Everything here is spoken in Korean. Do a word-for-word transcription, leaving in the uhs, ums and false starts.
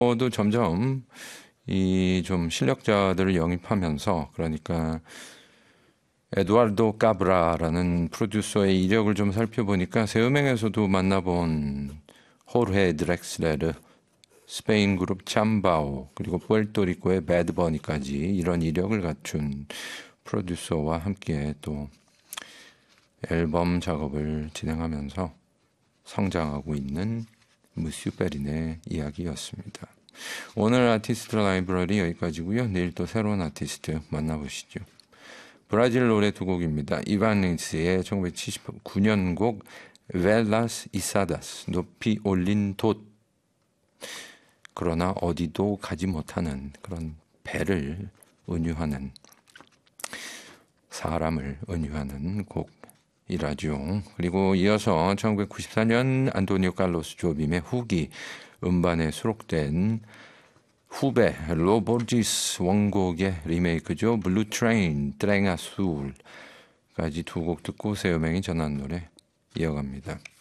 저도 점점 이 좀 실력자들을 영입하면서, 그러니까 에두아르도 까브라라는 프로듀서의 이력을 좀 살펴보니까 새음행에서도 만나본 호르헤 드렉슬레르, 스페인 그룹 참바오, 그리고 puerto-rico의 배드버니까지 이런 이력을 갖춘 프로듀서와 함께 또 앨범 작업을 진행하면서 성장하고 있는 무슈 베린의 이야기였습니다. 오늘 아티스트 라이브러리 여기까지고요. 내일 또 새로운 아티스트 만나보시죠. 브라질 노래 두 곡입니다. 이바니스의 천구백칠십구 년 곡 벨라스 이사다스, 높이 올린 돛. 그러나 어디도 가지 못하는 그런 배를 은유하는, 사람을 은유하는 곡이라죠. 그리고 이어서 천구백구십사 년 안토니오 칼로스 조빔의 후기 음반에 수록된 후배 로보지스 원곡의 리메이크죠. 블루 트레인, 트랭 아술까지 두 곡 듣고 새 음행이 전한 노래 이어갑니다.